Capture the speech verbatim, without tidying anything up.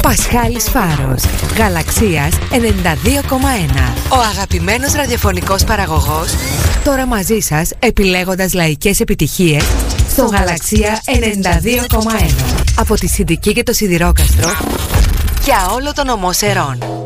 Πασχάλης Φάρος, Γαλαξίας ενενήντα δύο κόμμα ένα. Ο αγαπημένος ραδιοφωνικός παραγωγός, τώρα μαζί σας επιλέγοντας λαϊκές επιτυχίες στο Γαλαξία ενενήντα δύο κόμμα ένα. Από τη Συντική και το Σιδηρόκαστρο για όλο τον ομό Σερών.